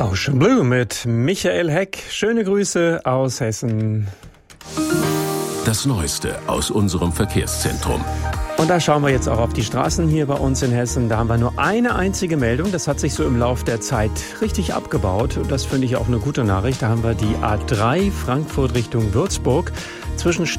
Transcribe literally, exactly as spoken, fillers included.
Ocean Blue mit Michael Heck. Schöne Grüße aus Hessen. Das Neueste aus unserem Verkehrszentrum. Und da schauen wir jetzt auch auf die Straßen hier bei uns in Hessen. Da haben wir nur eine einzige Meldung. Das hat sich so im Lauf der Zeit richtig abgebaut. Und das finde ich auch eine gute Nachricht. Da haben wir die A drei Frankfurt Richtung Würzburg. Zwischen